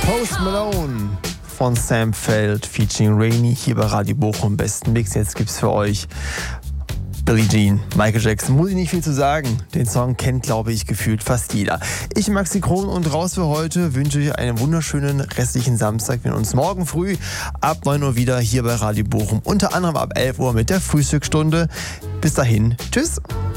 Post Malone von Sam Feld featuring Rainy hier bei Radio Bochum. Besten Mix. Jetzt gibt's für euch Billie Jean, Michael Jackson. Muss ich nicht viel zu sagen. Den Song kennt, glaube ich, gefühlt fast jeder. Ich, Maxi Kron, und raus für heute wünsche ich einen wunderschönen restlichen Samstag. Wir sehen uns morgen früh ab 9 Uhr wieder hier bei Radio Bochum. Unter anderem ab 11 Uhr mit der Frühstücksstunde. Bis dahin. Tschüss.